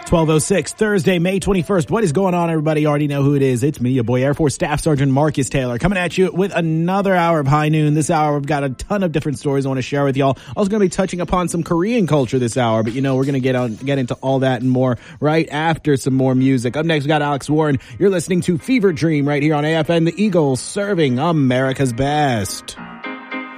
12:06, Thursday, May 21st. What is going on, everybody? You already know who it is. It's me, your boy, Air Force Staff Sergeant Marcus Taylor, coming at you with another hour of High Noon. This hour, we've got a ton of different stories I want to share with y'all. I was going to be touching upon some Korean culture this hour, but we're going to get into all that and more right after some more music. Up next, we got Alex Warren. You're listening to Fever Dream right here on AFN, the Eagles, serving America's best.